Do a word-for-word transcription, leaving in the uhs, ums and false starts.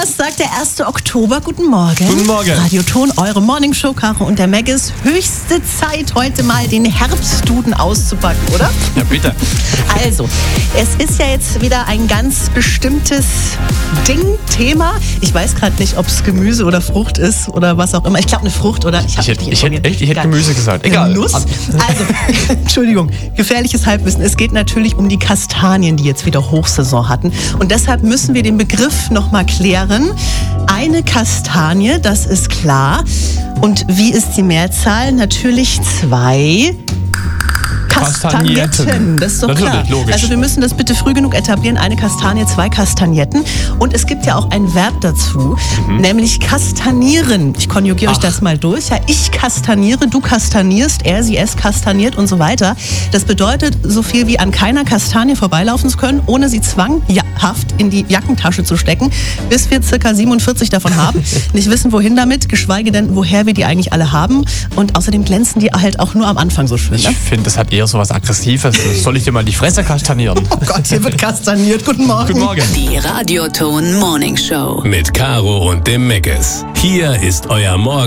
Donnerstag, der erste Oktober. Guten Morgen. Guten Morgen. Radioton, eure Morningshow, Caro und der Maggis. Höchste Zeit, heute mal den Herbstduden auszupacken, oder? Ja, bitte. Also, es ist ja jetzt wieder ein ganz bestimmtes Ding, Thema. Ich weiß gerade nicht, ob es Gemüse oder Frucht ist oder was auch immer. Ich glaube, eine Frucht oder... Ich, Ich hätte, ich hätte, echt, ich hätte Gemüse gesagt. Eine Egal. Nuss? Also, Entschuldigung, gefährliches Halbwissen. Es geht natürlich um die Kastanien, die jetzt wieder Hochsaison hatten. Und deshalb müssen wir den Begriff nochmal klären. Eine Kastanie, das ist klar. Und wie ist die Mehrzahl? Natürlich zwei Kastagnetten. Das ist doch Natürlich, klar. logisch. Also wir müssen das bitte früh genug etablieren. Eine Kastanie, zwei Kastagnetten. Und es gibt ja auch ein Verb dazu, mhm. nämlich kastanieren. Ich konjugiere euch das mal durch. Ja, ich kastaniere, du kastanierst, er, sie, es kastaniert und so weiter. Das bedeutet so viel wie an keiner Kastanie vorbeilaufen zu können, ohne sie zwanghaft in die Jackentasche zu stecken, bis wir circa siebenundvierzig davon haben. Nicht wissen, wohin damit, geschweige denn, woher wir die eigentlich alle haben. Und außerdem glänzen die halt auch nur am Anfang so schön. Ich Ne? finde, das hat eher so was Aggressives. Soll ich dir mal die Fresse kastanieren? Oh Gott, hier wird kastaniert. Guten Morgen. Guten Morgen. Die Radioton Morning Show. Mit Caro und dem Maggis. Hier ist euer Morgen.